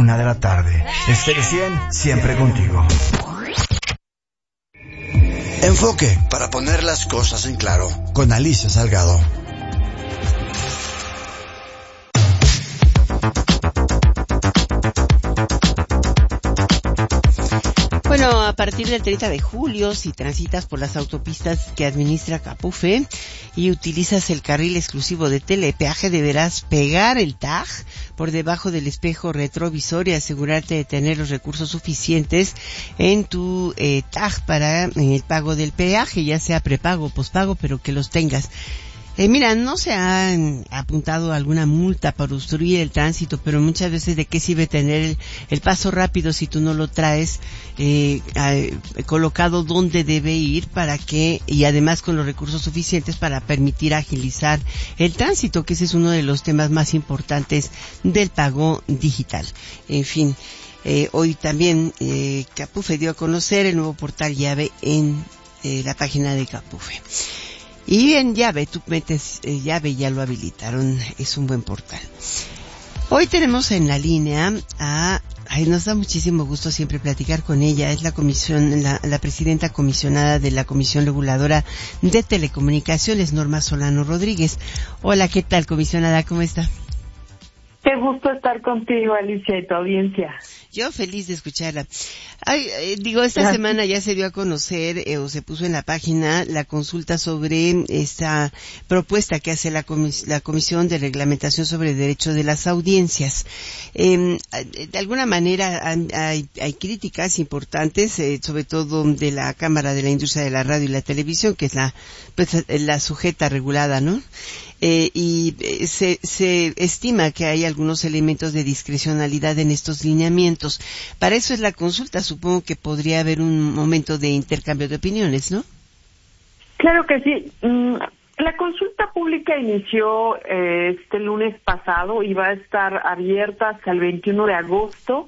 1 de la tarde. Estéreo 100, siempre contigo. Enfoque para poner las cosas en claro, con Alicia Salgado. Bueno, a partir del 30 de julio, si transitas por las autopistas que administra Capufe y utilizas el carril exclusivo de telepeaje, deberás pegar el tag por debajo del espejo retrovisor y asegurarte de tener los recursos suficientes en tu tag para el pago del peaje, ya sea prepago o pospago, pero que los tengas. Mira, no se han apuntado alguna multa por obstruir el tránsito, pero muchas veces de qué sirve tener el paso rápido si tú no lo traes colocado donde debe ir para que, y además con los recursos suficientes para permitir agilizar el tránsito, que ese es uno de los temas más importantes del pago digital. En fin, hoy también Capufe dio a conocer el nuevo portal Llave en la página de Capufe. Y en Llave, tú metes Llave, ya lo habilitaron, es un buen portal. Hoy tenemos en la línea nos da muchísimo gusto siempre platicar con ella, es la presidenta comisionada de la Comisión Reguladora de Telecomunicaciones, Norma Solano Rodríguez. Hola, ¿qué tal, comisionada? ¿Cómo está? Qué gusto estar contigo, Alicia, y tu audiencia. Yo feliz de escucharla. Esta semana ya se dio a conocer o se puso en la página la consulta sobre esta propuesta que hace la Comisión de Reglamentación sobre el Derecho de las Audiencias. De alguna manera hay críticas importantes, sobre todo de la Cámara de la Industria de la Radio y la Televisión, que es la sujeta regulada, ¿no? Se estima que hay algunos elementos de discrecionalidad en estos lineamientos. Para eso es la consulta. Supongo que podría haber un momento de intercambio de opiniones, ¿no? Claro que sí. La consulta pública inició este lunes pasado y va a estar abierta hasta el 21 de agosto.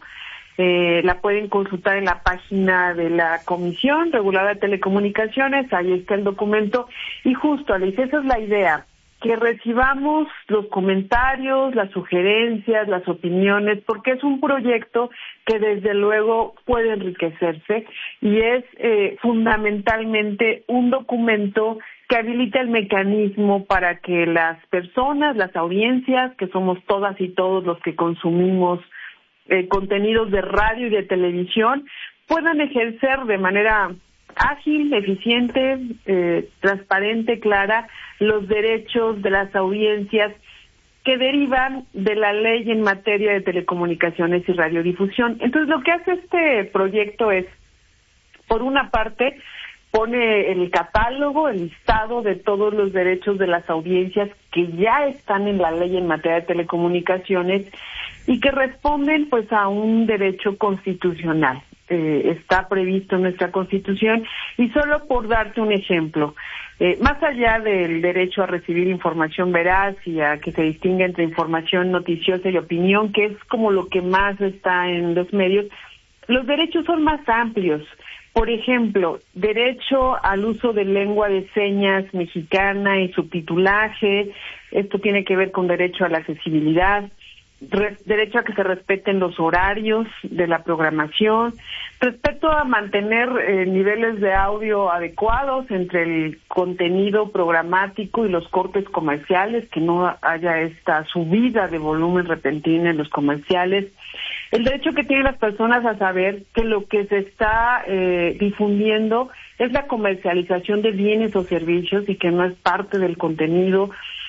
La pueden consultar en la página de la Comisión Reguladora de Telecomunicaciones. Ahí está el documento. Y justo, Alicia, esa es la idea, que recibamos los comentarios, las sugerencias, las opiniones, porque es un proyecto que desde luego puede enriquecerse y es fundamentalmente un documento que habilita el mecanismo para que las personas, las audiencias, que somos todas y todos los que consumimos contenidos de radio y de televisión, puedan ejercer de manera ágil, eficiente, transparente, clara, los derechos de las audiencias que derivan de la ley en materia de telecomunicaciones y radiodifusión. Entonces, lo que hace este proyecto es, por una parte, pone el catálogo, el listado de todos los derechos de las audiencias que ya están en la ley en materia de telecomunicaciones y que responden pues a un derecho constitucional. Está previsto en nuestra Constitución, y solo por darte un ejemplo, más allá del derecho a recibir información veraz y a que se distinga entre información noticiosa y opinión, que es como lo que más está en los medios, los derechos son más amplios. Por ejemplo, derecho al uso de lengua de señas mexicana y subtitulaje, esto tiene que ver con derecho a la accesibilidad, derecho a que se respeten los horarios de la programación, respeto a mantener niveles de audio adecuados entre el contenido programático y los cortes comerciales, que no haya esta subida de volumen repentina en los comerciales, el derecho que tienen las personas a saber que lo que se está difundiendo es la comercialización de bienes o servicios y que no es parte del contenido,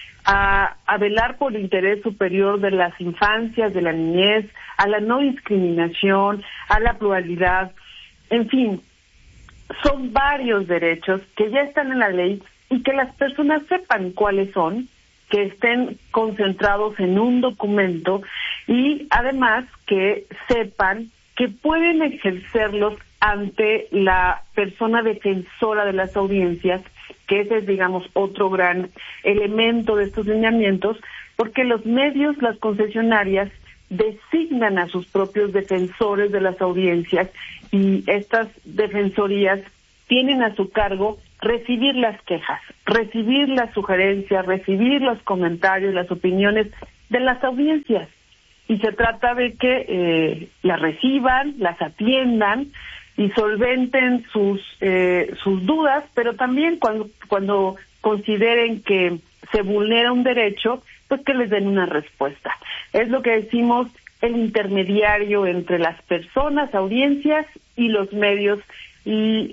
a velar por el interés superior de las infancias, de la niñez, a la no discriminación, a la pluralidad, en fin, son varios derechos que ya están en la ley y que las personas sepan cuáles son, que estén concentrados en un documento y además que sepan que pueden ejercerlos ante la persona defensora de las audiencias, que ese es, digamos, otro gran elemento de estos lineamientos, porque los medios, las concesionarias, designan a sus propios defensores de las audiencias y estas defensorías tienen a su cargo recibir las quejas, recibir las sugerencias, recibir los comentarios, las opiniones de las audiencias. y se trata de que las reciban, las atiendan y solventen sus dudas, pero también cuando consideren que se vulnera un derecho, pues que les den una respuesta. Es lo que decimos el intermediario entre las personas, audiencias y los medios, y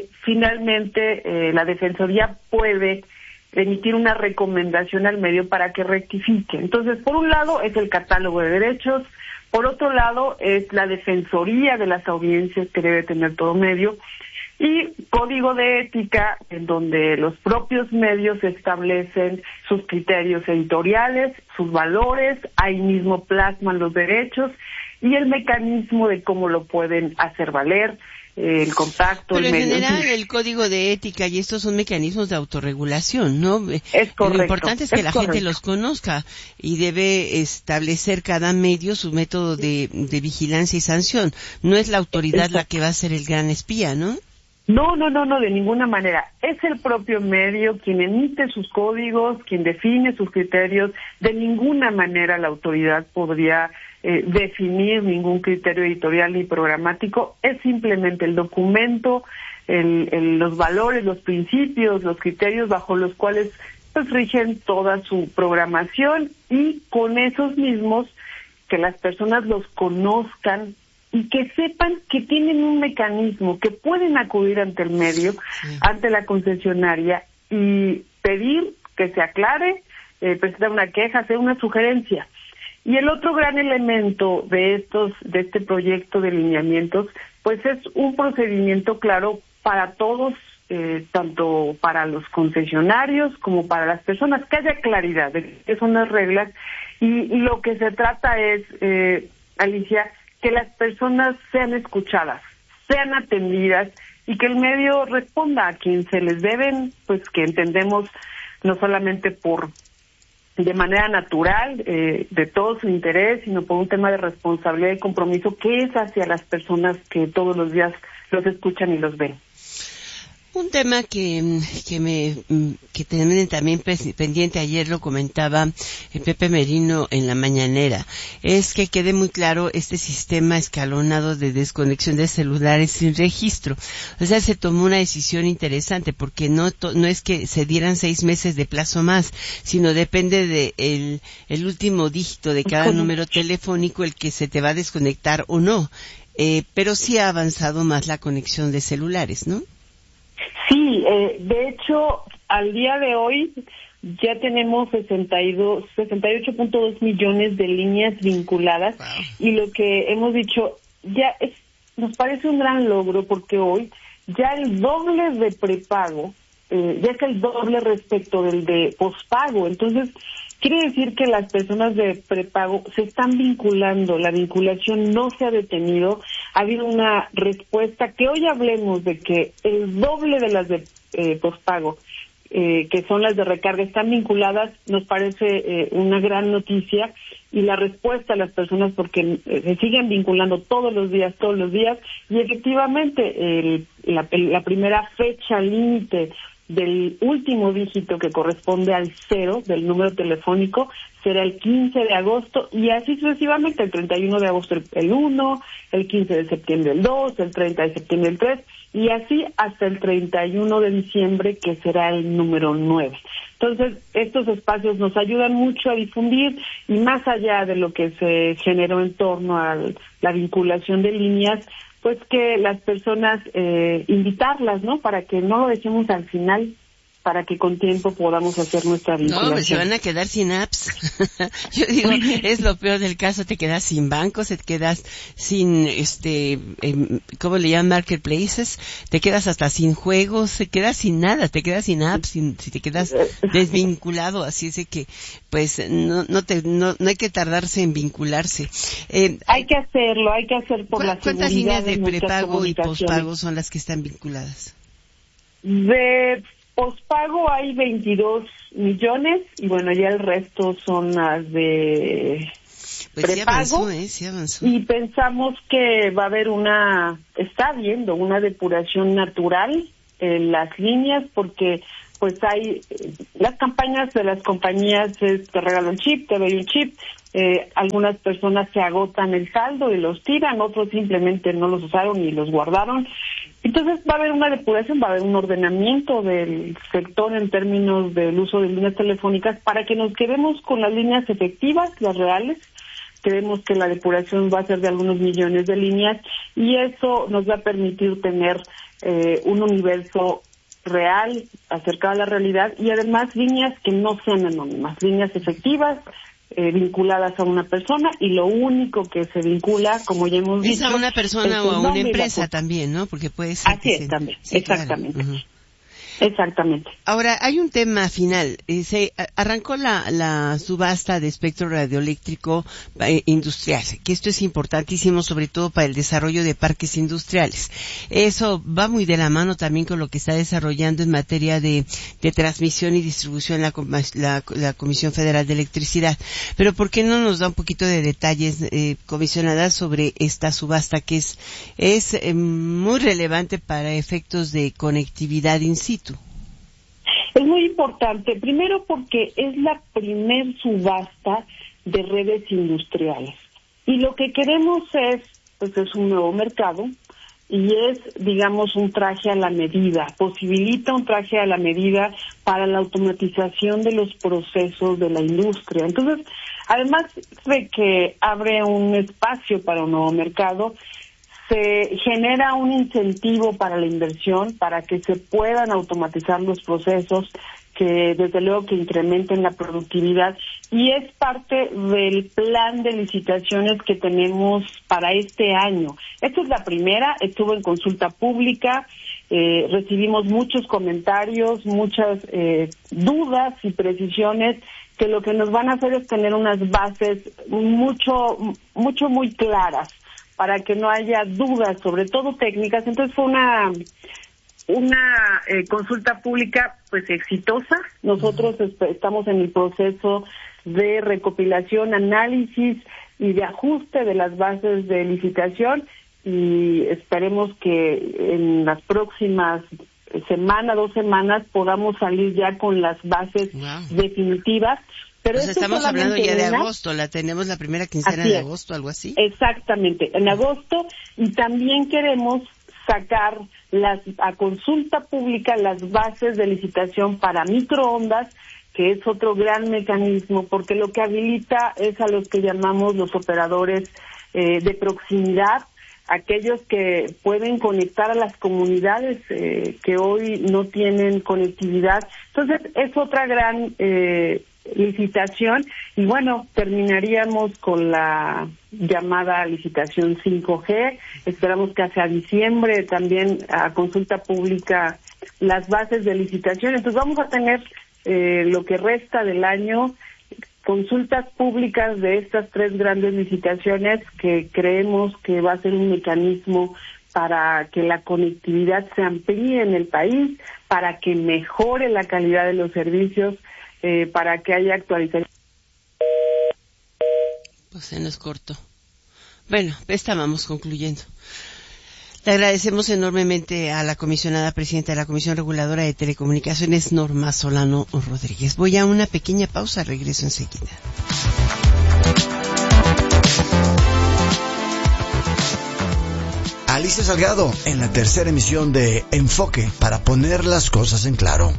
finalmente la Defensoría puede emitir una recomendación al medio para que rectifique. Entonces, por un lado es el catálogo de derechos, por otro lado es la defensoría de las audiencias que debe tener todo medio, y código de ética en donde los propios medios establecen sus criterios editoriales, sus valores, ahí mismo plasman los derechos y el mecanismo de cómo lo pueden hacer valer, el contacto, pero el medio. en general el código de ética y estos son mecanismos de autorregulación, ¿no? Es correcto. Lo importante es que la gente los conozca y debe establecer cada medio su método de vigilancia y sanción. No es la autoridad la que va a ser el gran espía, ¿no? No, de ninguna manera. Es el propio medio quien emite sus códigos, quien define sus criterios. De ninguna manera la autoridad podría definir ningún criterio editorial ni programático. Es simplemente el documento, los valores, los principios, los criterios bajo los cuales pues rigen toda su programación, y con esos mismos que las personas los conozcan y que sepan que tienen un mecanismo, que pueden acudir ante el medio, ante la concesionaria y pedir que se aclare, presentar una queja, hacer una sugerencia. Y el otro gran elemento de este proyecto de lineamientos, pues es un procedimiento claro para todos, tanto para los concesionarios como para las personas, que haya claridad de qué son las reglas, y lo que se trata es, Alicia, que las personas sean escuchadas, sean atendidas y que el medio responda a quien se les deben, pues que entendemos no solamente de manera natural, de todo su interés, sino por un tema de responsabilidad y compromiso que es hacia las personas que todos los días los escuchan y los ven. Un tema que tienen también pendiente, ayer lo comentaba Pepe Merino en la mañanera, es que quede muy claro este sistema escalonado de desconexión de celulares sin registro. O sea, se tomó una decisión interesante porque no es que se dieran 6 meses de plazo más, sino depende de el último dígito de cada número telefónico el que se te va a desconectar o no. Pero sí ha avanzado más la conexión de celulares, ¿no? Sí, de hecho, al día de hoy ya tenemos 68.2 millones de líneas vinculadas. Wow. Y lo que hemos dicho nos parece un gran logro, porque hoy ya el doble de prepago, ya es el doble respecto del de pospago. Entonces, quiere decir que las personas de prepago se están vinculando, la vinculación no se ha detenido, ha habido una respuesta. Que hoy hablemos de que el doble de las de pospago, que son las de recarga, están vinculadas, nos parece una gran noticia, y la respuesta a las personas, porque se siguen vinculando todos los días, y efectivamente la primera fecha límite del último dígito que corresponde al 0 del número telefónico será el 15 de agosto y así sucesivamente, el 31 de agosto el 1, el 15 de septiembre el 2, el 30 de septiembre el 3 y así hasta el 31 de diciembre, que será el número 9. Entonces, estos espacios nos ayudan mucho a difundir, y más allá de lo que se generó en torno a la vinculación de líneas, pues que las personas, invitarlas, ¿no? Para que no lo dejemos al final, para que con tiempo podamos hacer nuestra vinculación. No, pues se van a quedar sin apps. Yo digo, es lo peor del caso, te quedas sin bancos, te quedas sin, ¿cómo le llaman? Marketplaces, te quedas hasta sin juegos, te quedas sin nada, te quedas sin apps, si te quedas desvinculado, así es de que, pues, no hay que tardarse en vincularse. Hay que hacerlo, hay que hacer por la seguridad. ¿Cuántas líneas de prepago y pospago son las que están vinculadas? De pospago hay 22 millones y bueno, ya el resto son las de prepago. Sí avanzó. Y pensamos que va a haber está habiendo una depuración natural en las líneas, porque pues hay las campañas de las compañías, te regalo un chip, te doy un chip. Algunas personas se agotan el saldo y los tiran, otros simplemente no los usaron y los guardaron. Entonces va a haber una depuración, va a haber un ordenamiento del sector en términos del uso de líneas telefónicas para que nos quedemos con las líneas efectivas, las reales. Creemos que la depuración va a ser de algunos millones de líneas y eso nos va a permitir tener un universo real, acercado a la realidad, y además líneas que no sean anónimas, líneas efectivas, vinculadas a una persona, y lo único que se vincula, como ya hemos dicho, es a una persona o a una empresa también, ¿no? Porque puede ser. Así es, también, sí, exactamente. Claro. Uh-huh. Exactamente. Ahora, hay un tema final. Se arrancó la subasta de espectro radioeléctrico industrial, que esto es importantísimo, sobre todo para el desarrollo de parques industriales. Eso va muy de la mano también con lo que está desarrollando en materia de transmisión y distribución la Comisión Federal de Electricidad. Pero ¿por qué no nos da un poquito de detalles, comisionada, sobre esta subasta que es muy relevante para efectos de conectividad in situ? Es muy importante, primero porque es la primer subasta de redes industriales. Y lo que queremos es un nuevo mercado y es, digamos, un traje a la medida, posibilita un traje a la medida para la automatización de los procesos de la industria. Entonces, además de que abre un espacio para un nuevo mercado, se genera un incentivo para la inversión, para que se puedan automatizar los procesos, que desde luego que incrementen la productividad, y es parte del plan de licitaciones que tenemos para este año. Esta es la primera, estuvo en consulta pública, recibimos muchos comentarios, muchas dudas y precisiones, que lo que nos van a hacer es tener unas bases muy claras, para que no haya dudas, sobre todo técnicas. Entonces fue una consulta pública pues exitosa. Nosotros estamos en el proceso de recopilación, análisis y de ajuste de las bases de licitación, y esperemos que en las próximas dos semanas podamos salir ya con las bases definitivas. Pero pues estamos hablando ya de agosto, tenemos la primera quincena de agosto, algo así. Exactamente, en agosto, y también queremos sacar a consulta pública las bases de licitación para microondas, que es otro gran mecanismo, porque lo que habilita es a los que llamamos los operadores de proximidad, aquellos que pueden conectar a las comunidades que hoy no tienen conectividad. Entonces, es otra gran licitación, y bueno, terminaríamos con la llamada licitación 5G. Esperamos que hacia diciembre también a consulta pública las bases de licitación. Entonces vamos a tener lo que resta del año consultas públicas de estas tres grandes licitaciones, que creemos que va a ser un mecanismo para que la conectividad se amplíe en el país, para que mejore la calidad de los servicios, para que haya actualización. Pues se nos cortó. Bueno, estábamos concluyendo. Le agradecemos enormemente a la comisionada presidenta de la Comisión Reguladora de Telecomunicaciones, Norma Solano Rodríguez. Voy a una pequeña pausa, regreso enseguida. Alicia Salgado en la tercera emisión de Enfoque, para poner las cosas en claro.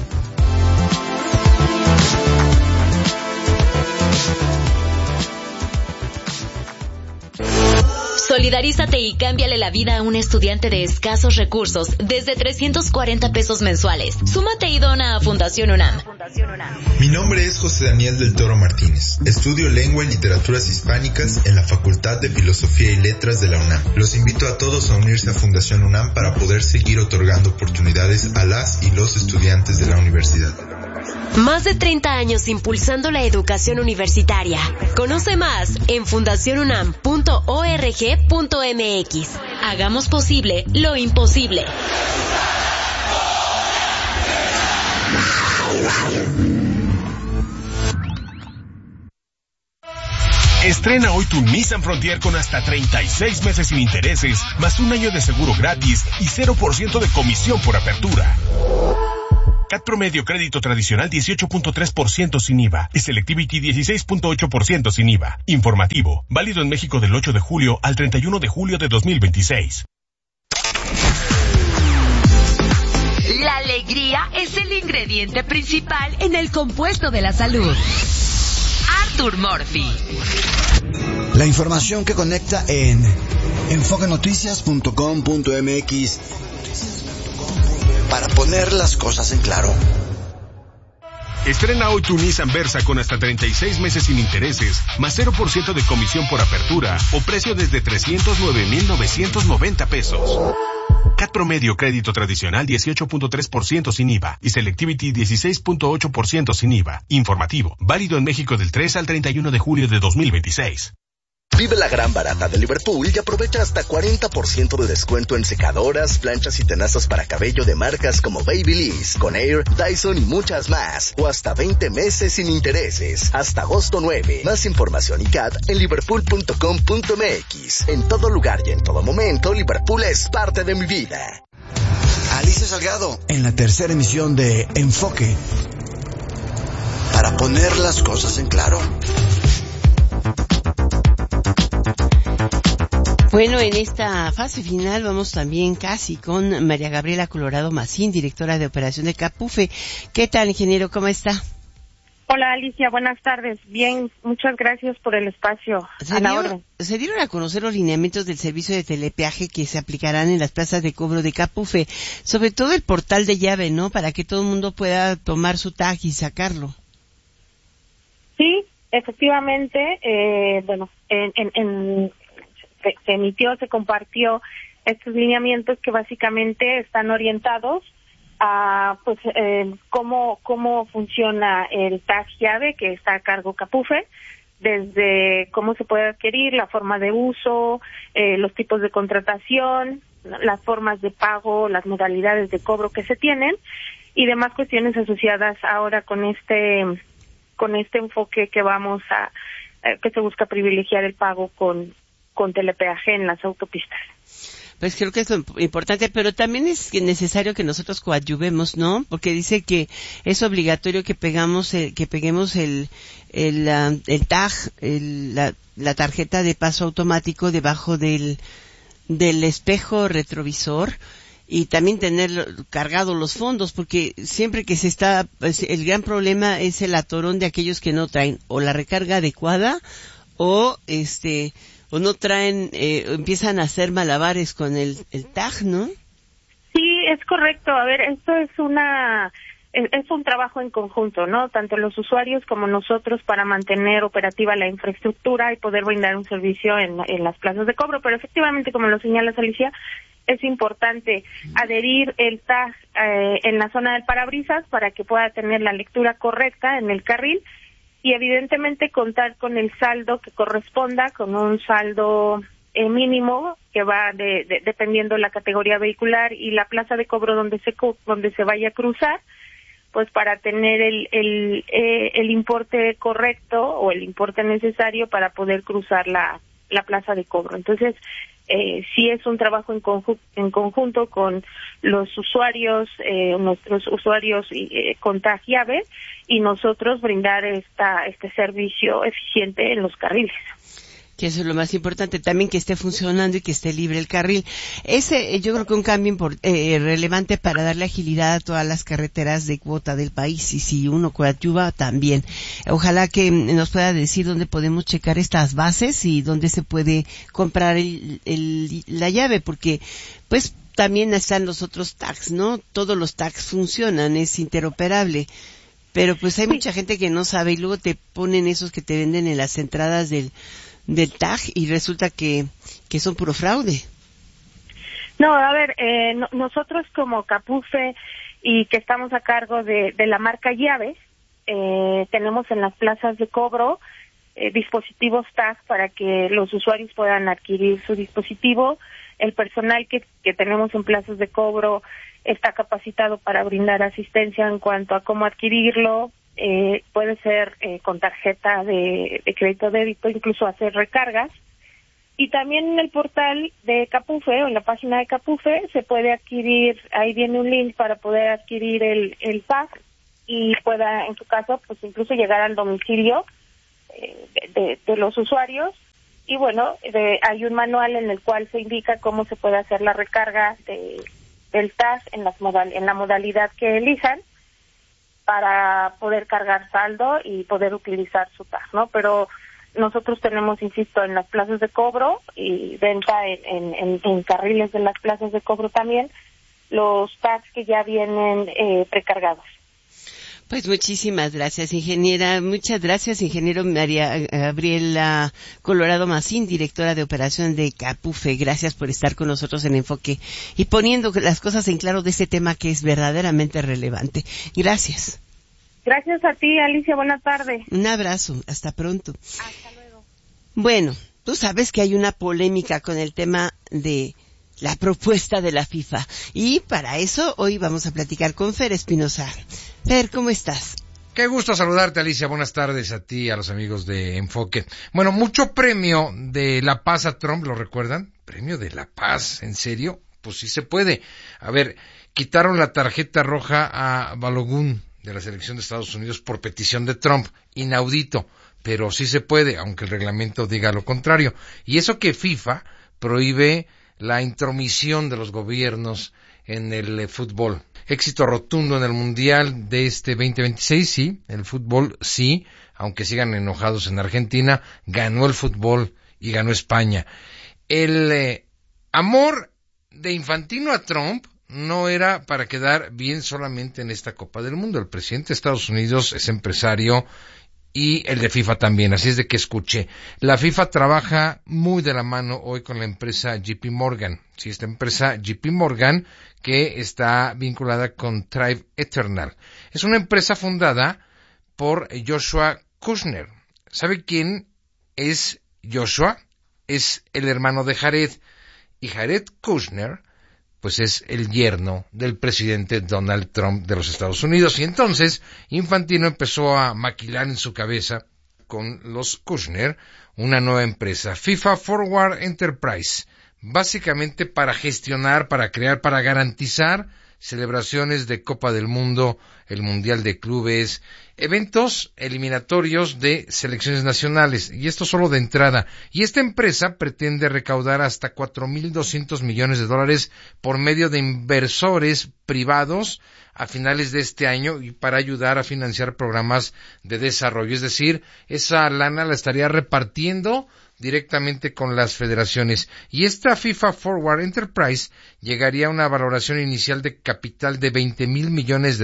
Solidarízate y cámbiale la vida a un estudiante de escasos recursos desde 340 pesos mensuales. Súmate y dona a Fundación UNAM. Mi nombre es José Daniel del Toro Martínez. Estudio Lengua y Literaturas Hispánicas en la Facultad de Filosofía y Letras de la UNAM. Los invito a todos a unirse a Fundación UNAM para poder seguir otorgando oportunidades a las y los estudiantes de la universidad. Más de 30 años impulsando la educación universitaria. Conoce más en fundacionunam.org.mx. Hagamos posible lo imposible. Estrena hoy tu Nissan Frontier con hasta 36 meses sin intereses, más un año de seguro gratis y 0% de comisión por apertura. CAT promedio crédito tradicional 18.3% sin IVA y Selectivity 16.8% sin IVA. Informativo, válido en México del 8 de julio al 31 de julio de 2026. La alegría es el ingrediente principal en el compuesto de la salud. Arthur Murphy. La información que conecta en enfoquenoticias.com.mx para poner las cosas en claro. Estrena hoy tu Nissan Versa con hasta 36 meses sin intereses, más 0% de comisión por apertura o precio desde 309,990 pesos. CAT promedio crédito tradicional 18.3% sin IVA y Selectivity 16.8% sin IVA. Informativo, válido en México del 3 al 31 de julio de 2026. Vive la gran barata de Liverpool y aprovecha hasta 40% de descuento en secadoras, planchas y tenazas para cabello de marcas como Babyliss, Conair, Dyson y muchas más. O hasta 20 meses sin intereses. Hasta agosto 9. Más información y CAT en liverpool.com.mx. En todo lugar y en todo momento, Liverpool es parte de mi vida. Alicia Salgado en la tercera emisión de Enfoque. Para poner las cosas en claro. Bueno, en esta fase final vamos también casi con María Gabriela Colorado Macín, directora de operación de Capufe. ¿Qué tal, ingeniero? ¿Cómo está? Hola, Alicia. Buenas tardes. Bien, muchas gracias por el espacio. A la orden. Se dieron a conocer los lineamientos del servicio de telepeaje que se aplicarán en las plazas de cobro de Capufe, sobre todo el portal de llave, ¿no? Para que todo el mundo pueda tomar su tag y sacarlo. Sí, efectivamente. Se compartió estos lineamientos que básicamente están orientados a cómo funciona el tag llave que está a cargo Capufe, desde cómo se puede adquirir, la forma de uso, los tipos de contratación, las formas de pago, las modalidades de cobro que se tienen y demás cuestiones asociadas ahora con este enfoque que que se busca privilegiar el pago con telepeaje en las autopistas. Pues creo que es importante, pero también es necesario que nosotros coadyuvemos, ¿no? Porque dice que es obligatorio que peguemos el tag, la tarjeta de paso automático debajo del espejo retrovisor y también tener cargados los fondos, porque siempre que el gran problema es el atorón de aquellos que no traen o la recarga adecuada o no traen, empiezan a hacer malabares con el tag, ¿no? Sí, es correcto. A ver, esto es un trabajo en conjunto, ¿no? Tanto los usuarios como nosotros para mantener operativa la infraestructura y poder brindar un servicio en las plazas de cobro. Pero efectivamente, como lo señalas, Alicia, es importante adherir el tag en la zona del parabrisas para que pueda tener la lectura correcta en el carril. Y evidentemente contar con el saldo que corresponda, con un saldo mínimo que va dependiendo la categoría vehicular y la plaza de cobro donde se vaya a cruzar, pues para tener el importe correcto o el importe necesario para poder cruzar la plaza de cobro. Entonces, sí es un trabajo en conjunto con los usuarios, nuestros usuarios con tag llave, y nosotros brindar este servicio eficiente en los carriles. Que eso es lo más importante, también que esté funcionando y que esté libre el carril. Yo creo que un cambio relevante para darle agilidad a todas las carreteras de cuota del país, y si uno coadyuva también. Ojalá que nos pueda decir dónde podemos checar estas bases y dónde se puede comprar la llave, porque pues también están los otros tags, ¿no? Todos los tags funcionan, es interoperable. Pero pues hay mucha gente que no sabe y luego te ponen esos que te venden en las entradas del tag y resulta que son puro fraude. No, a ver, nosotros como Capufe y que estamos a cargo de la marca Llaves, tenemos en las plazas de cobro dispositivos tag para que los usuarios puedan adquirir su dispositivo. El personal que tenemos en plazas de cobro está capacitado para brindar asistencia en cuanto a cómo adquirirlo. Puede ser con tarjeta de crédito débito, incluso hacer recargas. Y también en el portal de Capufe, o en la página de Capufe, se puede adquirir, ahí viene un link para poder adquirir el pack y pueda, en su caso, pues incluso llegar al domicilio de los usuarios. Y bueno, hay un manual en el cual se indica cómo se puede hacer la recarga del TAS en la modalidad que elijan para poder cargar saldo y poder utilizar su TAS, ¿no? Pero nosotros tenemos, insisto, en las plazas de cobro y venta en carriles de las plazas de cobro también, los TAS que ya vienen precargados. Pues muchísimas gracias, ingeniera. Muchas gracias, ingeniero María Gabriela Colorado Macín, directora de operación de Capufe. Gracias por estar con nosotros en Enfoque y poniendo las cosas en claro de este tema que es verdaderamente relevante. Gracias. Gracias a ti, Alicia. Buenas tardes. Un abrazo. Hasta pronto. Hasta luego. Bueno, tú sabes que hay una polémica con el tema de la propuesta de la FIFA. Y para eso hoy vamos a platicar con Fer Espinosa. Fer, ¿cómo estás? Qué gusto saludarte, Alicia. Buenas tardes a ti y a los amigos de Enfoque. Bueno, mucho premio de la paz a Trump, ¿lo recuerdan? ¿Premio de la paz? ¿En serio? Pues sí se puede. A ver, quitaron la tarjeta roja a Balogun de la selección de Estados Unidos por petición de Trump. Inaudito, pero sí se puede, aunque el reglamento diga lo contrario. Y eso que FIFA prohíbe la intromisión de los gobiernos en el fútbol. Éxito rotundo en el Mundial de este 2026, sí, el fútbol sí, aunque sigan enojados en Argentina, ganó el fútbol y ganó España. El amor de Infantino a Trump no era para quedar bien solamente en esta Copa del Mundo. El presidente de Estados Unidos es empresario y el de FIFA también, así es de que escuché. La FIFA trabaja muy de la mano hoy con la empresa JP Morgan. Sí, esta empresa JP Morgan que está vinculada con Thrive Eternal. Es una empresa fundada por Joshua Kushner. ¿Sabe quién es Joshua? Es el hermano de Jared. Y Jared Kushner, pues es el yerno del presidente Donald Trump de los Estados Unidos. Y entonces Infantino empezó a maquilar en su cabeza con los Kushner una nueva empresa, FIFA Forward Enterprise, básicamente para gestionar, para crear, para garantizar celebraciones de Copa del Mundo, el Mundial de Clubes, eventos eliminatorios de selecciones nacionales, y esto solo de entrada. Y esta empresa pretende recaudar hasta $4,200 millones por medio de inversores privados a finales de este año y para ayudar a financiar programas de desarrollo. Es decir, esa lana la estaría repartiendo directamente con las federaciones. Y esta FIFA Forward Enterprise llegaría a una valoración inicial de capital de $20,000 millones,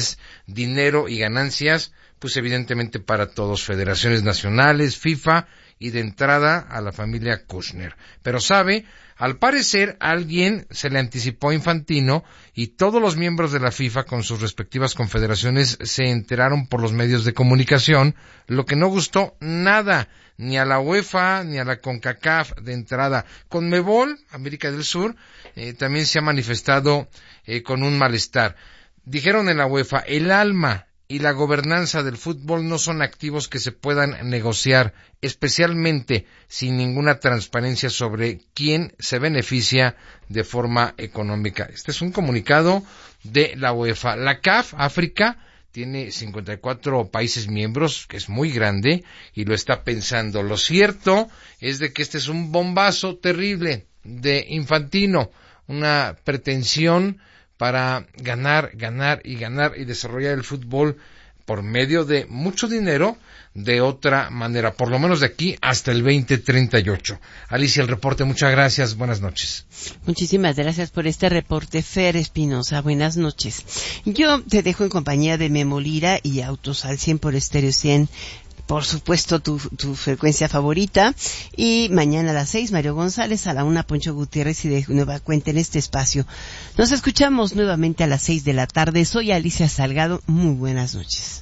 dinero y ganancias, pues evidentemente para todos, federaciones nacionales, FIFA y de entrada a la familia Kushner. Pero sabe, al parecer alguien se le anticipó a Infantino y todos los miembros de la FIFA con sus respectivas confederaciones se enteraron por los medios de comunicación, lo que no gustó nada ni a la UEFA ni a la CONCACAF de entrada. CONMEBOL, América del Sur, también se ha manifestado con un malestar. Dijeron en la UEFA, el alma y la gobernanza del fútbol no son activos que se puedan negociar, especialmente sin ninguna transparencia sobre quién se beneficia de forma económica. Este es un comunicado de la UEFA. La CAF, África, tiene 54 países miembros, que es muy grande, y lo está pensando. Lo cierto es de que este es un bombazo terrible de Infantino, una pretensión para ganar y desarrollar el fútbol por medio de mucho dinero de otra manera, por lo menos de aquí hasta el 2038. Alicia, el reporte, muchas gracias, buenas noches. Muchísimas gracias por este reporte, Fer Espinosa, buenas noches. Yo te dejo en compañía de Memo Lira y Autos al 100 por Estéreo 100. Por supuesto, tu frecuencia favorita. Y mañana a las 6, Mario González, a la 1, Poncho Gutiérrez y de nueva cuenta en este espacio. Nos escuchamos nuevamente a las 6 de la tarde. Soy Alicia Salgado. Muy buenas noches.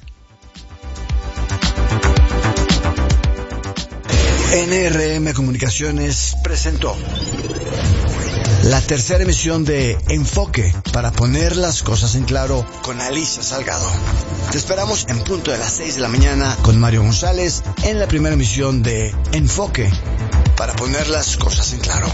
NRM Comunicaciones presentó la tercera emisión de Enfoque, para poner las cosas en claro, con Alicia Salgado. Te esperamos en punto de las 6 de la mañana con Mario González en la primera emisión de Enfoque. para poner las cosas en claro.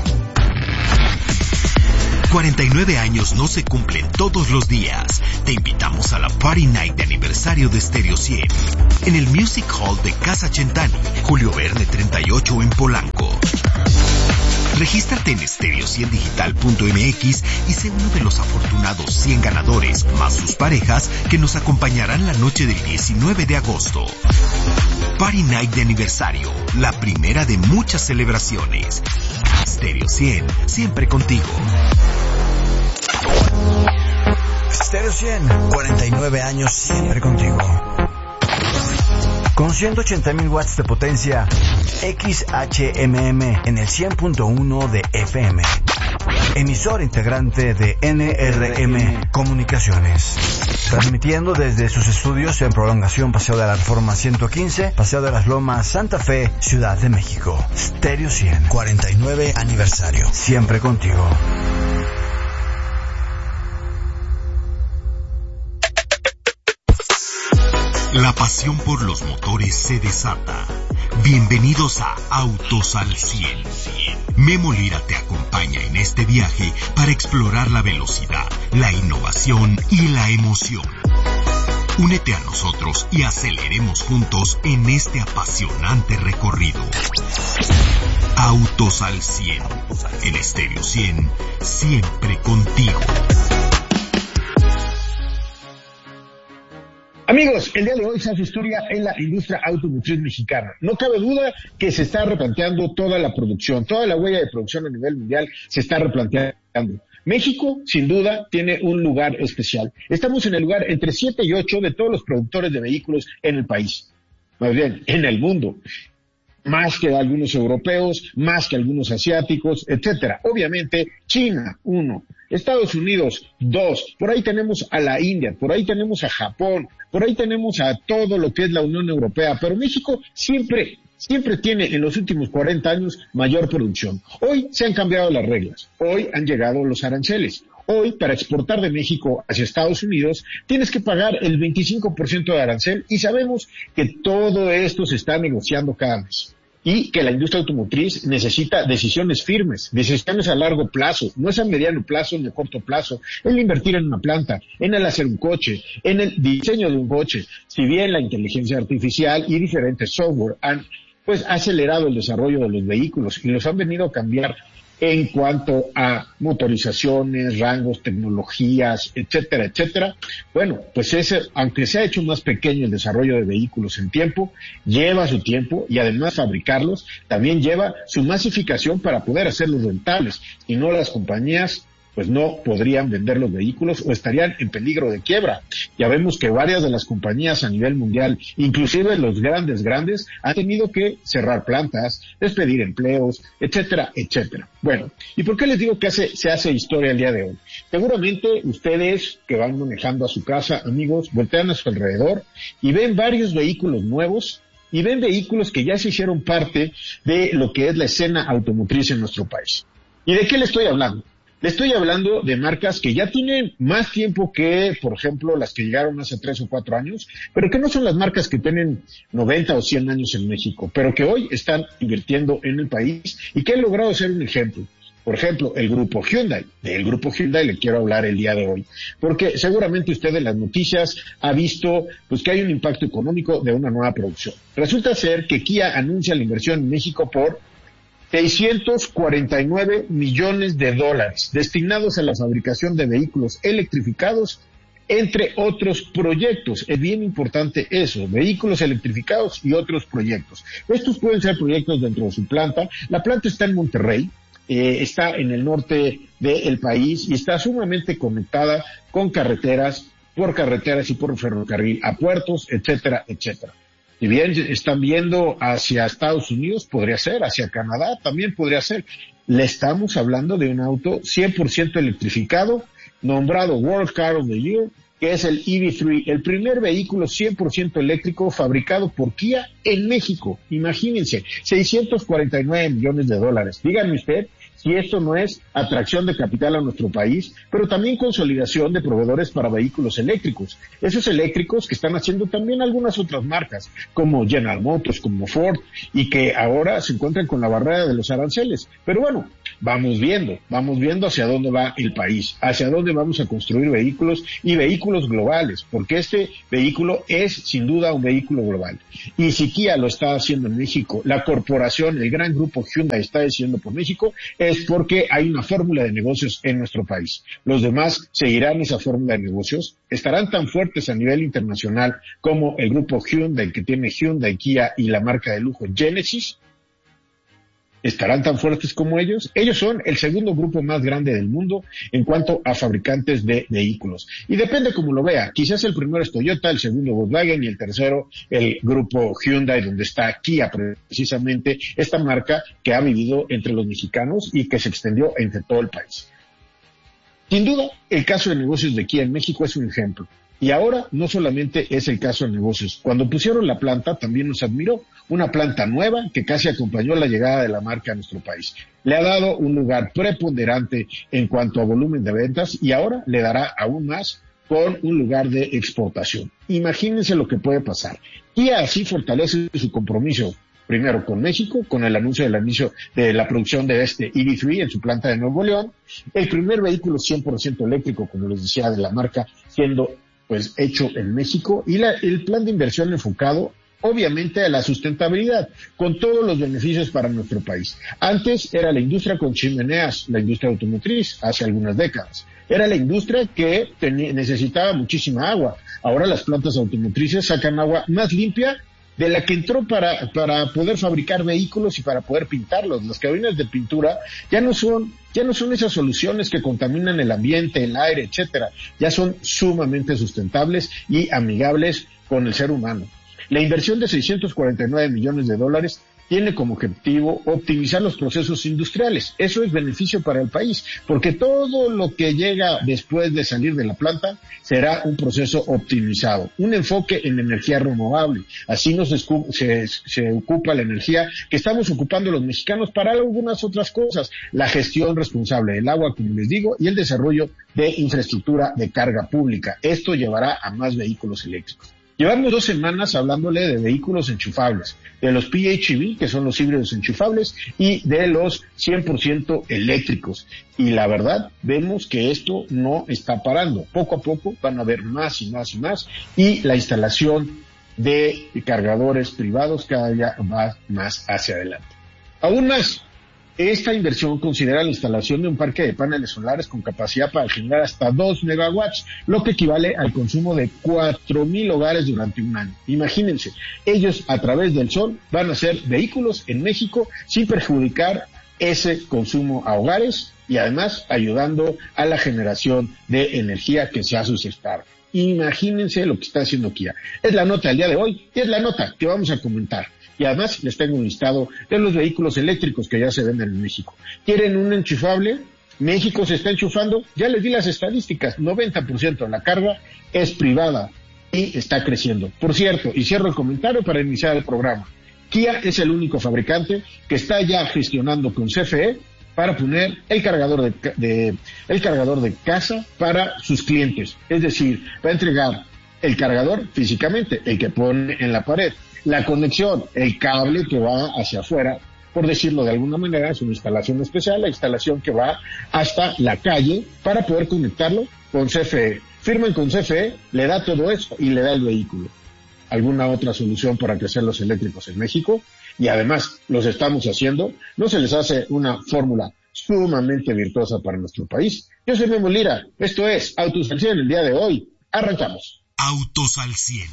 49 años no se cumplen todos los días. Te invitamos a la Party Night de aniversario de Stereo 100 en el Music Hall de Casa Centani, Julio Verne 38 en Polanco. Regístrate en stereo100digital.mx y sé uno de los afortunados 100 ganadores, más sus parejas, que nos acompañarán la noche del 19 de agosto. Party Night de aniversario, la primera de muchas celebraciones. Stereo 100, siempre contigo. Stereo 100, 49 años siempre contigo. Con 180,000 watts de potencia, XHMM en el 100.1 de FM. Emisor integrante de NRM Comunicaciones. Transmitiendo desde sus estudios en Prolongación Paseo de la Reforma 115, Paseo de las Lomas, Santa Fe, Ciudad de México. Stereo 100, 49 aniversario. Siempre contigo. La pasión por los motores se desata. Bienvenidos a Autos al 100. Memo Lira te acompaña en este viaje para explorar la velocidad, la innovación y la emoción. Únete a nosotros y aceleremos juntos en este apasionante recorrido. Autos al 100. En Stereo 100, siempre contigo. Amigos, el día de hoy se hace historia en la industria automotriz mexicana. No cabe duda que se está replanteando toda la producción, toda la huella de producción a nivel mundial se está replanteando. México, sin duda, tiene un lugar especial. Estamos en el lugar entre 7 y 8 de todos los productores de vehículos en el país. Más bien, en el mundo. Más que algunos europeos, más que algunos asiáticos, etcétera. Obviamente, China, 1. Estados Unidos, 2. Por ahí tenemos a la India, por ahí tenemos a Japón, por ahí tenemos a todo lo que es la Unión Europea. Pero México siempre tiene en los últimos 40 años mayor producción. Hoy se han cambiado las reglas. Hoy han llegado los aranceles. Hoy, para exportar de México hacia Estados Unidos, tienes que pagar el 25% de arancel y sabemos que todo esto se está negociando cada mes. Y que la industria automotriz necesita decisiones firmes, decisiones a largo plazo, no es a mediano plazo ni a corto plazo, el invertir en una planta, en el hacer un coche, en el diseño de un coche. Si bien la inteligencia artificial y diferentes software han acelerado el desarrollo de los vehículos y los han venido a cambiar en cuanto a motorizaciones, rangos, tecnologías, etcétera, etcétera. Bueno, pues aunque se ha hecho más pequeño el desarrollo de vehículos en tiempo, lleva su tiempo y además fabricarlos también lleva su masificación para poder hacerlos rentables. Y no las compañías pues no podrían vender los vehículos o estarían en peligro de quiebra. Ya vemos que varias de las compañías a nivel mundial, inclusive los grandes, han tenido que cerrar plantas, despedir empleos, etcétera, etcétera. Bueno, ¿y por qué les digo que se hace historia el día de hoy? Seguramente ustedes que van manejando a su casa, amigos, voltean a su alrededor y ven varios vehículos nuevos y ven vehículos que ya se hicieron parte de lo que es la escena automotriz en nuestro país. ¿Y de qué le estoy hablando? Le estoy hablando de marcas que ya tienen más tiempo que, por ejemplo, las que llegaron hace 3 o 4 años, pero que no son las marcas que tienen 90 o 100 años en México, pero que hoy están invirtiendo en el país y que han logrado ser un ejemplo. Por ejemplo, el grupo Hyundai. Del grupo Hyundai le quiero hablar el día de hoy, porque seguramente usted en las noticias ha visto pues que hay un impacto económico de una nueva producción. Resulta ser que Kia anuncia la inversión en México por $649 millones destinados a la fabricación de vehículos electrificados, entre otros proyectos. Es bien importante eso, vehículos electrificados y otros proyectos. Estos pueden ser proyectos dentro de su planta. La planta está en Monterrey, está en el norte del país y está sumamente conectada con por carreteras y por ferrocarril a puertos, etcétera, etcétera. Si bien están viendo hacia Estados Unidos, podría ser, hacia Canadá también podría ser. Le estamos hablando de un auto 100% electrificado, nombrado World Car of the Year, que es el EV3, el primer vehículo 100% eléctrico fabricado por Kia en México. Imagínense, $649 millones. Díganme usted si esto no es atracción de capital a nuestro país, pero también consolidación de proveedores para vehículos eléctricos. Esos eléctricos que están haciendo también algunas otras marcas, como General Motors, como Ford, y que ahora se encuentran con la barrera de los aranceles. Pero bueno, vamos viendo hacia dónde va el país, hacia dónde vamos a construir vehículos y vehículos globales, porque este vehículo es sin duda un vehículo global. Y si Kia lo está haciendo en México, la corporación, el gran grupo Hyundai está decidiendo por México, es porque hay una fórmula de negocios en nuestro país. Los demás seguirán esa fórmula de negocios, estarán tan fuertes a nivel internacional como el grupo Hyundai, que tiene Hyundai, Kia y la marca de lujo Genesis. ¿Estarán tan fuertes como ellos? Ellos son el segundo grupo más grande del mundo en cuanto a fabricantes de vehículos. Y depende cómo lo vea. Quizás el primero es Toyota, el segundo Volkswagen y el tercero el grupo Hyundai, donde está Kia, precisamente esta marca que ha vivido entre los mexicanos y que se extendió entre todo el país. Sin duda, el caso de negocios de Kia en México es un ejemplo. Y ahora no solamente es el caso de negocios. Cuando pusieron la planta también nos admiró. Una planta nueva que casi acompañó la llegada de la marca a nuestro país. Le ha dado un lugar preponderante en cuanto a volumen de ventas y ahora le dará aún más con un lugar de exportación. Imagínense lo que puede pasar. Kia así fortalece su compromiso primero con México, con el anuncio de la producción de este EV3 en su planta de Nuevo León. El primer vehículo 100% eléctrico, como les decía, de la marca, siendo pues hecho en México, y el plan de inversión enfocado obviamente a la sustentabilidad, con todos los beneficios para nuestro país. Antes era la industria con chimeneas, la industria automotriz, hace algunas décadas. Era la industria que necesitaba muchísima agua. Ahora las plantas automotrices sacan agua más limpia de la que entró para poder fabricar vehículos y para poder pintarlos. Las cabinas de pintura ya no son esas soluciones que contaminan el ambiente, el aire, etcétera. Ya son sumamente sustentables y amigables con el ser humano. La inversión de $649 millones tiene como objetivo optimizar los procesos industriales. Eso es beneficio para el país, porque todo lo que llega después de salir de la planta será un proceso optimizado, un enfoque en energía renovable. Así se ocupa la energía que estamos ocupando los mexicanos para algunas otras cosas, la gestión responsable del agua, como les digo, y el desarrollo de infraestructura de carga pública. Esto llevará a más vehículos eléctricos. Llevamos 2 semanas hablándole de vehículos enchufables, de los PHEV, que son los híbridos enchufables, y de los 100% eléctricos. Y la verdad, vemos que esto no está parando. Poco a poco van a haber más y más y más, y la instalación de cargadores privados cada día va más hacia adelante. Aún más, esta inversión considera la instalación de un parque de paneles solares con capacidad para generar hasta 2 megawatts, lo que equivale al consumo de 4,000 hogares durante un año. Imagínense, ellos a través del sol van a hacer vehículos en México sin perjudicar ese consumo a hogares y además ayudando a la generación de energía que sea sustentable. Imagínense lo que está haciendo Kia. Es la nota del día de hoy y es la nota que vamos a comentar. Y además les tengo un listado de los vehículos eléctricos que ya se venden en México. ¿Quieren un enchufable? México se está enchufando. Ya les di las estadísticas. 90% de la carga es privada y está creciendo. Por cierto, y cierro el comentario para iniciar el programa. Kia es el único fabricante que está ya gestionando con CFE para poner el cargador de casa para sus clientes. Es decir, va a entregar el cargador físicamente, el que pone en la pared. La conexión, el cable que va hacia afuera, por decirlo de alguna manera, es una instalación especial, la instalación que va hasta la calle para poder conectarlo con CFE. Firman con CFE, le da todo eso y le da el vehículo. ¿Alguna otra solución para crecer los eléctricos en México? Y además los estamos haciendo. ¿No se les hace una fórmula sumamente virtuosa para nuestro país? Yo soy Memo Lira, esto es Autos al 100 el día de hoy. Arrancamos. Autos al 100.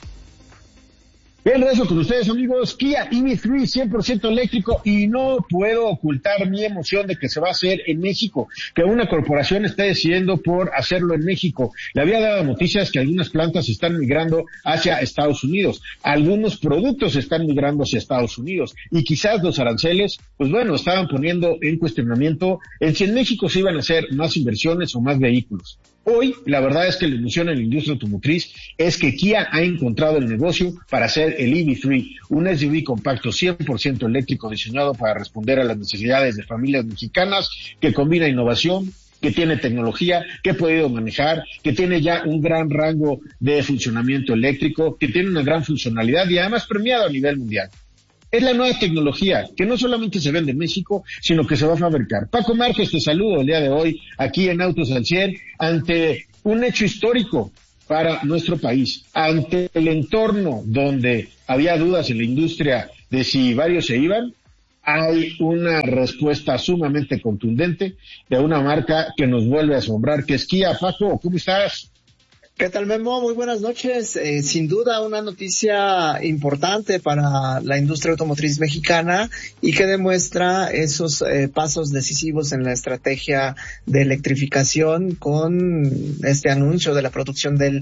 Bien, regreso con ustedes, amigos. Kia EV3 100% eléctrico, y no puedo ocultar mi emoción de que se va a hacer en México, que una corporación está decidiendo por hacerlo en México. Le había dado noticias que algunas plantas están migrando hacia Estados Unidos, algunos productos están migrando hacia Estados Unidos, y quizás los aranceles, pues bueno, estaban poniendo en cuestionamiento en si en México se iban a hacer más inversiones o más vehículos. Hoy, la verdad es que la ilusión en la industria automotriz es que Kia ha encontrado el negocio para hacer el EV3, un SUV compacto 100% eléctrico diseñado para responder a las necesidades de familias mexicanas, que combina innovación, que tiene tecnología, que he podido manejar, que tiene ya un gran rango de funcionamiento eléctrico, que tiene una gran funcionalidad y además premiado a nivel mundial. Es la nueva tecnología que no solamente se vende en México, sino que se va a fabricar. Paco Márquez, te saludo el día de hoy aquí en Autos al 100 ante un hecho histórico para nuestro país, ante el entorno donde había dudas en la industria de si varios se iban. Hay una respuesta sumamente contundente de una marca que nos vuelve a asombrar, que es Kia. Paco, ¿cómo estás? ¿Qué tal, Memo? Muy buenas noches. Sin duda una noticia importante para la industria automotriz mexicana y que demuestra esos pasos decisivos en la estrategia de electrificación con este anuncio de la producción del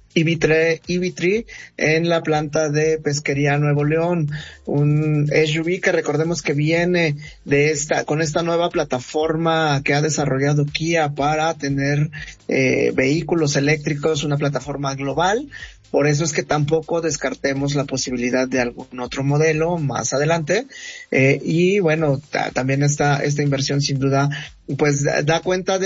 EV3 en la planta de Pesquería Nuevo León, un SUV que recordemos que viene con esta nueva plataforma que ha desarrollado Kia para tener vehículos eléctricos, una plataforma global. Por eso es que tampoco descartemos la posibilidad de algún otro modelo más adelante. Y bueno, también esta inversión sin duda pues da cuenta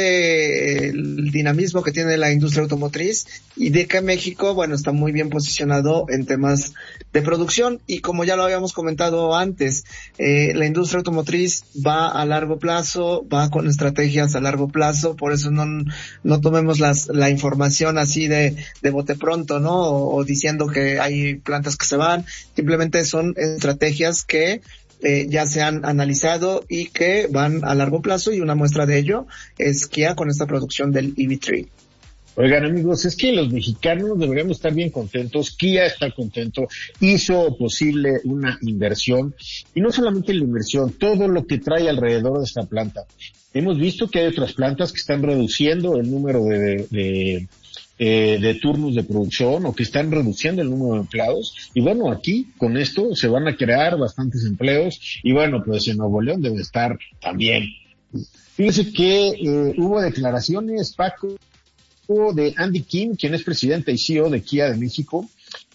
del dinamismo que tiene la industria automotriz y de que México, bueno, está muy bien posicionado en temas de producción. Y como ya lo habíamos comentado antes, la industria automotriz va a largo plazo, va con estrategias a largo plazo. Por eso no tomemos la información así de bote pronto, ¿no? O diciendo que hay plantas que se van. Simplemente son estrategias que ya se han analizado y que van a largo plazo, y una muestra de ello es Kia con esta producción del EV3. Oigan, amigos, es que los mexicanos deberíamos estar bien contentos. Kia está contento, hizo posible una inversión, y no solamente la inversión, todo lo que trae alrededor de esta planta. Hemos visto que hay otras plantas que están reduciendo el número de turnos de producción, o que están reduciendo el número de empleados, y bueno, aquí con esto se van a crear bastantes empleos, y bueno, pues en Nuevo León debe estar también. Fíjense que hubo declaraciones, Paco, de Andy Kim, quien es presidente y CEO de Kia de México,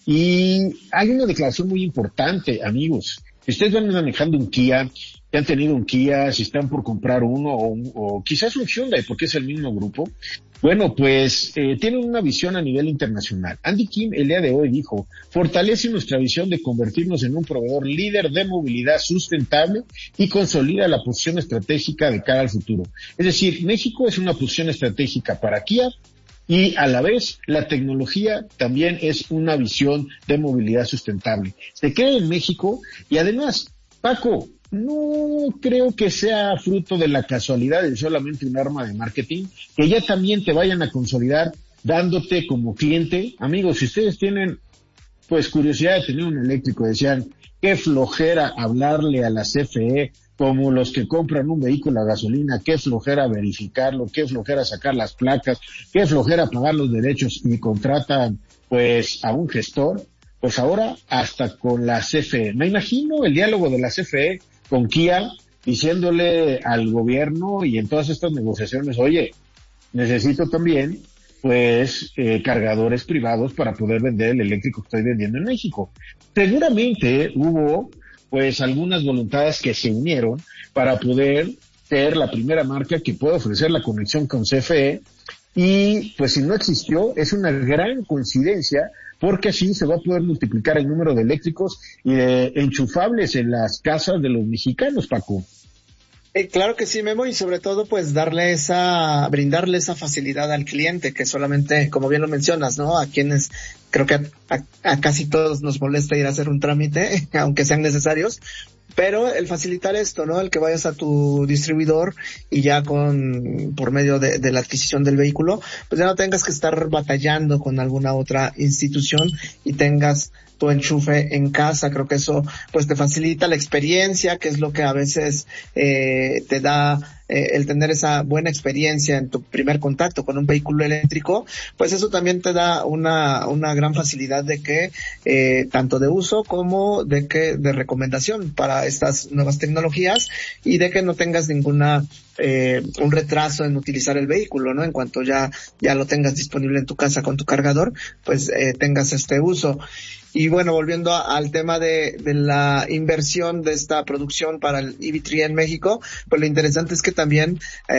y hay una declaración muy importante, amigos. Si ustedes van manejando un Kia, si han tenido un Kia, si están por comprar uno, o quizás un Hyundai, porque es el mismo grupo, bueno, pues tienen una visión a nivel internacional. Andy Kim el día de hoy dijo: fortalece nuestra visión de convertirnos en un proveedor líder de movilidad sustentable y consolida la posición estratégica de cara al futuro. Es decir, México es una posición estratégica para Kia, y a la vez la tecnología también es una visión de movilidad sustentable. Se cree en México, y además, Paco, no creo que sea fruto de la casualidad y solamente un arma de marketing, que ya también te vayan a consolidar dándote como cliente. Amigos, si ustedes tienen pues curiosidad de tener un eléctrico, decían, qué flojera hablarle a la CFE como los que compran un vehículo a gasolina, qué flojera verificarlo, qué flojera sacar las placas, qué flojera pagar los derechos, y contratan pues a un gestor. Pues ahora hasta con la CFE. Me imagino el diálogo de la CFE con Kia diciéndole al gobierno y en todas estas negociaciones: oye, necesito también pues cargadores privados para poder vender el eléctrico que estoy vendiendo en México. Seguramente hubo pues algunas voluntades que se unieron para poder ser la primera marca que puede ofrecer la conexión con CFE, y pues si no existió, es una gran coincidencia, porque así se va a poder multiplicar el número de eléctricos y de enchufables en las casas de los mexicanos, Paco. Claro que sí, Memo, y sobre todo pues brindarle esa facilidad al cliente, que solamente, como bien lo mencionas, ¿no? A quienes creo que a casi todos nos molesta ir a hacer un trámite, aunque sean necesarios, pero el facilitar esto, ¿no? El que vayas a tu distribuidor y ya por medio de la adquisición del vehículo, pues ya no tengas que estar batallando con alguna otra institución y tengas tu enchufe en casa. Creo que eso pues te facilita la experiencia, que es lo que a veces te da el tener esa buena experiencia en tu primer contacto con un vehículo eléctrico. Pues eso también te da una gran facilidad de que tanto de uso como de recomendación para estas nuevas tecnologías, y de que no tengas ninguna un retraso en utilizar el vehículo, ¿no? En cuanto ya lo tengas disponible en tu casa con tu cargador, pues tengas este uso. Y bueno, volviendo al tema de la inversión de esta producción para el EV3 en México, pues lo interesante es que también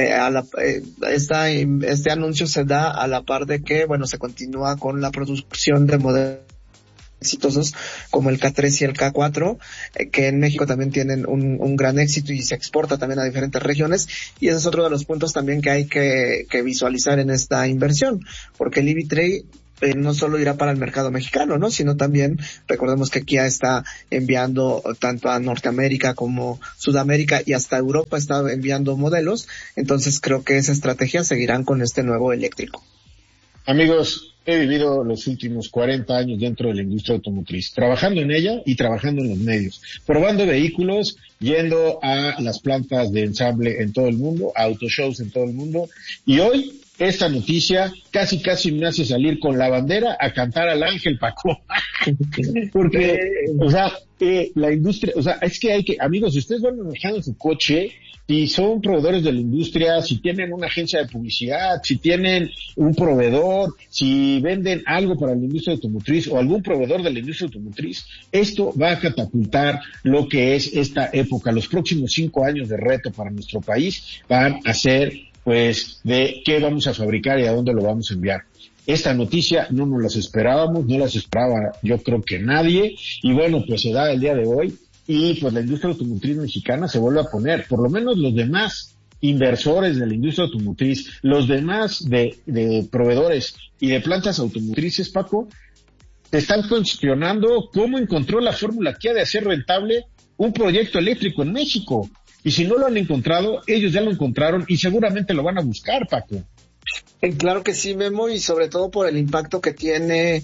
este anuncio se da a la par de que, bueno, se continúa con la producción de modelos exitosos como el K3 y el K4, que en México también tienen un gran éxito y se exporta también a diferentes regiones, y ese es otro de los puntos también que hay que visualizar en esta inversión, porque el EV3 no solo irá para el mercado mexicano, ¿no? Sino también, recordemos que Kia está enviando tanto a Norteamérica como Sudamérica y hasta Europa está enviando modelos. Entonces creo que esa estrategia seguirán con este nuevo eléctrico. Amigos, he vivido los últimos 40 años dentro de la industria automotriz, trabajando en ella y trabajando en los medios, probando vehículos, yendo a las plantas de ensamble en todo el mundo, a autoshows en todo el mundo, y hoy esta noticia casi me hace salir con la bandera a cantar al ángel, Paco. Porque, la industria, es que amigos, si ustedes van manejando su coche, si son proveedores de la industria, si tienen una agencia de publicidad, si tienen un proveedor, si venden algo para la industria automotriz o algún proveedor de la industria automotriz, esto va a catapultar lo que es esta época. Los próximos 5 años de reto para nuestro país van a ser pues de qué vamos a fabricar y a dónde lo vamos a enviar. Esta noticia no nos las esperábamos, no las esperaba yo creo que nadie, y bueno, pues se da el día de hoy, y pues la industria automotriz mexicana se vuelve a poner, por lo menos los demás inversores de la industria automotriz, los demás de proveedores y de plantas automotrices, Paco, se están cuestionando cómo encontró la fórmula Kia de hacer rentable un proyecto eléctrico en México. Y si no lo han encontrado, ellos ya lo encontraron y seguramente lo van a buscar, Paco. Claro que sí, Memo, y sobre todo por el impacto que tiene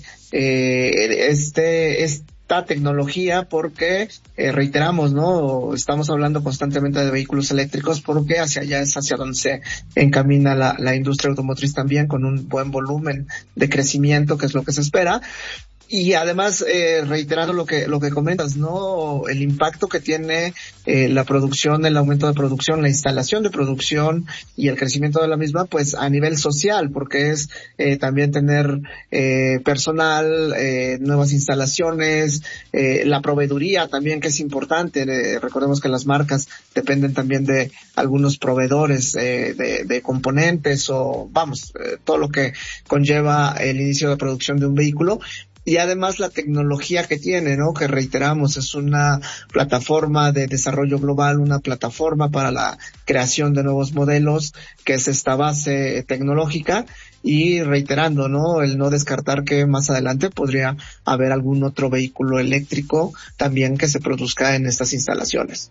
esta tecnología, porque reiteramos, ¿no? Estamos hablando constantemente de vehículos eléctricos, porque hacia allá es hacia donde se encamina la industria automotriz también, con un buen volumen de crecimiento, que es lo que se espera. Y además, reiterando lo que comentas, ¿no? El impacto que tiene la producción, el aumento de producción, la instalación de producción y el crecimiento de la misma, pues a nivel social, porque es también tener personal, nuevas instalaciones, la proveeduría también, que es importante. Recordemos que las marcas dependen también de algunos proveedores de componentes o, todo lo que conlleva el inicio de producción de un vehículo. Y además la tecnología que tiene, ¿no? Que reiteramos, es una plataforma de desarrollo global, una plataforma para la creación de nuevos modelos, que es esta base tecnológica, y reiterando, ¿no? El no descartar que más adelante podría haber algún otro vehículo eléctrico también que se produzca en estas instalaciones.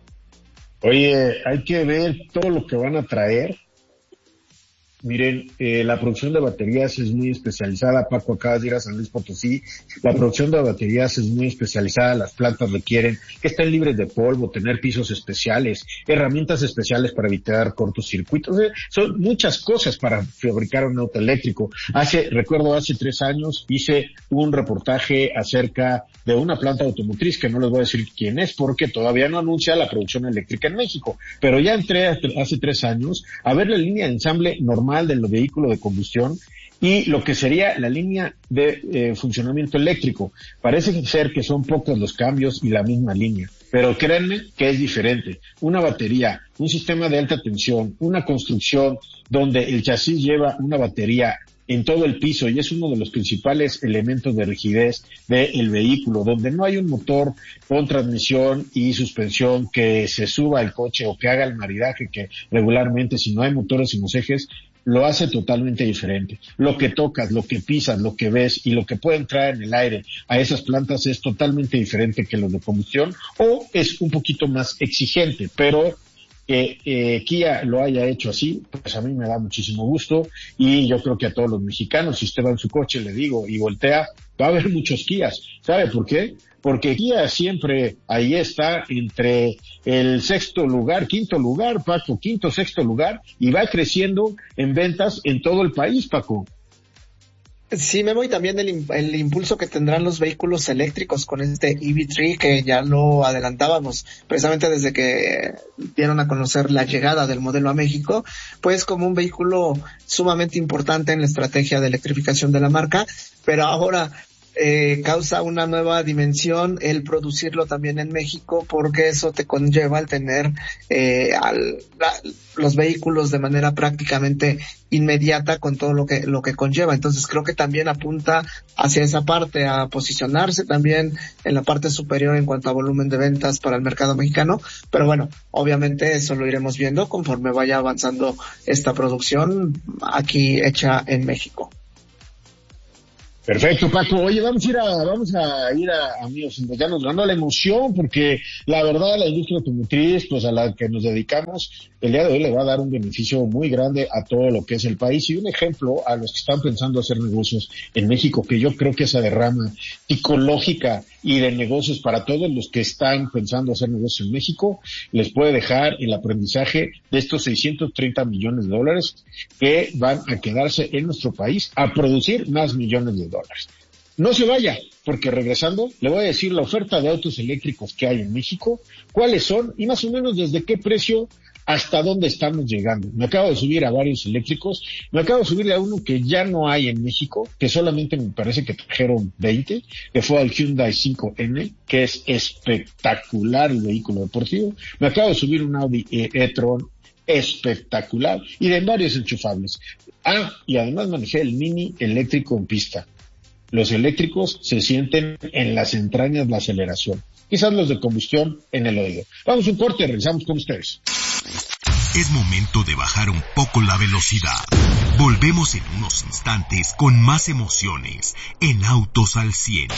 Oye, hay que ver todo lo que van a traer. Miren, la producción de baterías es muy especializada. Paco, acabas de ir a San Luis Potosí. La producción de baterías es muy especializada. Las plantas requieren que estén libres de polvo, tener pisos especiales, herramientas especiales para evitar cortocircuitos. Son muchas cosas para fabricar un auto eléctrico. Recuerdo hace 3 años hice un reportaje acerca de una planta automotriz, que no les voy a decir quién es porque todavía no anuncia la producción eléctrica en México. Pero ya entré hace 3 años a ver la línea de ensamble normal de los vehículos de combustión y lo que sería la línea de funcionamiento eléctrico. Parece ser que son pocos los cambios y la misma línea, pero créanme que es diferente. Una batería, un sistema de alta tensión, una construcción donde el chasis lleva una batería en todo el piso y es uno de los principales elementos de rigidez del vehículo, donde no hay un motor con transmisión y suspensión que se suba al coche o que haga el maridaje que regularmente, si no hay motores en los ejes, lo hace totalmente diferente. Lo que tocas, lo que pisas, lo que ves y lo que puede entrar en el aire a esas plantas es totalmente diferente que los de combustión, o es un poquito más exigente, pero que Kia lo haya hecho así, pues a mí me da muchísimo gusto, y yo creo que a todos los mexicanos, si usted va en su coche, le digo, y voltea, va a haber muchos Kias. ¿Sabe por qué? Porque Kia siempre ahí está entre el quinto lugar, Paco, sexto lugar, y va creciendo en ventas en todo el país, Paco. Sí, Memo, y también el impulso que tendrán los vehículos eléctricos con este EV3, que ya lo adelantábamos precisamente desde que dieron a conocer la llegada del modelo a México, pues como un vehículo sumamente importante en la estrategia de electrificación de la marca, pero ahora causa una nueva dimensión el producirlo también en México, porque eso te conlleva al tener los vehículos de manera prácticamente inmediata con todo lo que conlleva. Entonces creo que también apunta hacia esa parte, a posicionarse también en la parte superior en cuanto a volumen de ventas para el mercado mexicano, pero bueno, obviamente eso lo iremos viendo conforme vaya avanzando esta producción aquí hecha en México. Perfecto, Paco. Oye, vamos a ir a amigos, ya nos ganó la emoción, porque la verdad la industria automotriz, pues a la que nos dedicamos, el día de hoy le va a dar un beneficio muy grande a todo lo que es el país, y un ejemplo a los que están pensando hacer negocios en México, que yo creo que esa derrama psicológica y de negocios para todos los que están pensando hacer negocios en México, les puede dejar el aprendizaje de estos 630 millones de dólares que van a quedarse en nuestro país a producir más millones de dólares. No se vaya, porque regresando le voy a decir la oferta de autos eléctricos que hay en México, cuáles son y más o menos desde qué precio hasta dónde estamos llegando. Me acabo de subir a varios eléctricos, me acabo de subir a uno que ya no hay en México, que solamente me parece que trajeron 20, que fue al Hyundai 5N, que es espectacular el vehículo deportivo. Me acabo de subir un Audi e-tron espectacular, y de varios enchufables. Y además manejé el Mini eléctrico en pista. Los eléctricos se sienten en las entrañas la aceleración. Quizás los de combustión en el oído. Vamos a un corte, regresamos con ustedes. Es momento de bajar un poco la velocidad. Volvemos en unos instantes con más emociones en Autos al 100.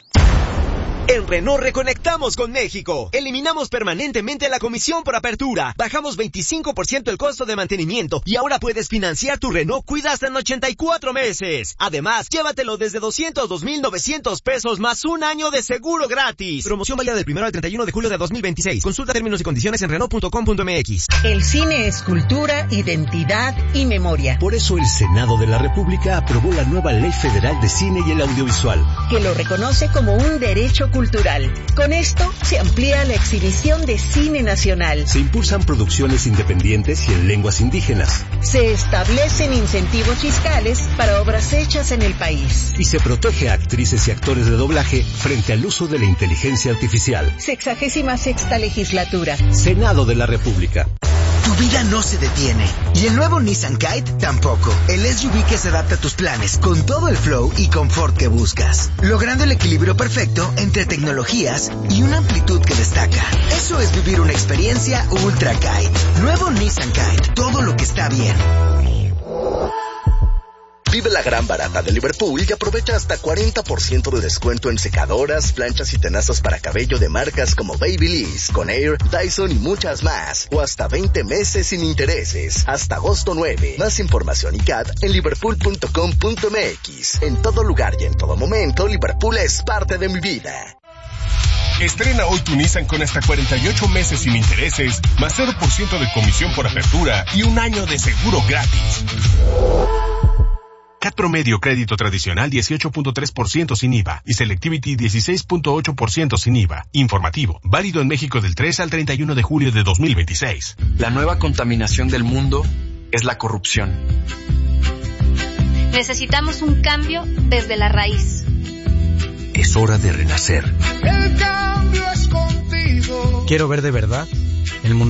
En Renault reconectamos con México. Eliminamos permanentemente la comisión por apertura. Bajamos 25% el costo de mantenimiento y ahora puedes financiar tu Renault Kwid hasta en 84 meses. Además, llévatelo desde 202,900 pesos más un año de seguro gratis. Promoción válida del 1 al 31 de julio de 2026. Consulta términos y condiciones en Renault.com.mx. El cine es cultura, identidad y memoria. Por eso el Senado de la República aprobó la nueva Ley Federal de Cine y el Audiovisual, que lo reconoce como un derecho cultural. Con esto se amplía la exhibición de cine nacional. Se impulsan producciones independientes y en lenguas indígenas. Se establecen incentivos fiscales para obras hechas en el país. Y se protege a actrices y actores de doblaje frente al uso de la inteligencia artificial. 66ª legislatura. Senado de la República. Tu vida no se detiene, y el nuevo Nissan Kite tampoco. El SUV que se adapta a tus planes con todo el flow y confort que buscas, logrando el equilibrio perfecto entre tecnologías y una amplitud que destaca. Eso es vivir una experiencia Ultra Kite. Nuevo Nissan Kite, todo lo que está bien. Vive la gran barata de Liverpool y aprovecha hasta 40% de descuento en secadoras, planchas y tenazas para cabello de marcas como Babyliss, Conair, Dyson y muchas más. O hasta 20 meses sin intereses. Hasta agosto 9. Más información y CAT en liverpool.com.mx. En todo lugar y en todo momento, Liverpool es parte de mi vida. Estrena hoy tu Nissan con hasta 48 meses sin intereses, más 0% de comisión por apertura y un año de seguro gratis. CAT promedio crédito tradicional 18.3% sin IVA y Selectivity 16.8% sin IVA. Informativo, válido en México del 3 al 31 de julio de 2026. La nueva contaminación del mundo es la corrupción. Necesitamos un cambio desde la raíz. Es hora de renacer. El cambio es contigo. Quiero ver de verdad el mundo